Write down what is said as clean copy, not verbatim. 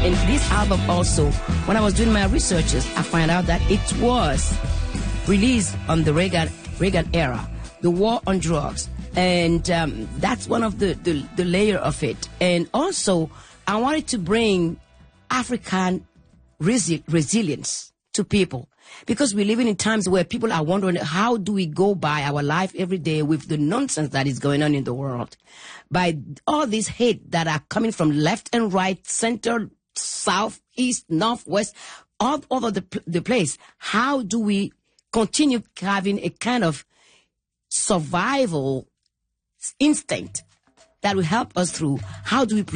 And this album also, when I was doing my researches, I found out that it was released on the Reagan era, the war on drugs. And that's one of the layer of it. And also, I wanted to bring African resilience to people, because we're living in times where people are wondering, how do we go by our life every day with the nonsense that is going on in the world? By all this hate that are coming from left and right, center, south, east, north, west, all over the place. How do we continue having a kind of survival instinct that will help us through? How do we